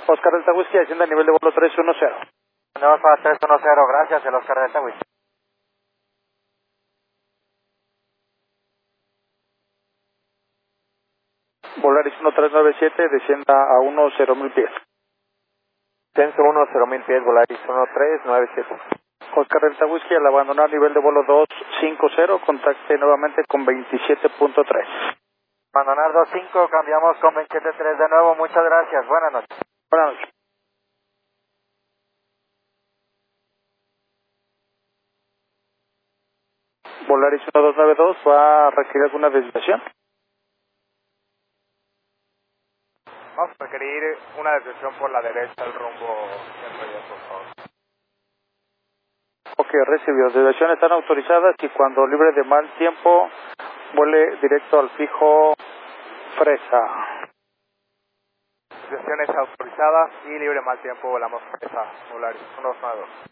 Oscar Delta Whisky, desciende a nivel de vuelo 310. Tenemos para 310, gracias, el Oscar Delta Whisky. Volaris 1397, descienda a 10.000 pies. Censo 10.000 pies, Volaris 1397. Oscar Delta Whisky, al abandonar nivel de vuelo 250, contacte nuevamente con 27.3. Abandonar 25, cambiamos con 27.3 de nuevo, muchas gracias, buenas noches. Buenas noches. Volaris 1292, ¿va a requerir alguna desviación? Vamos a requerir una desviación por la derecha al rumbo centro, por favor. Ok, recibido. Desviaciones están autorizadas y cuando libre de mal tiempo, vuele directo al fijo Fresa. Desviaciones autorizadas y libre mal tiempo, volamos Fresa, Volaris 192.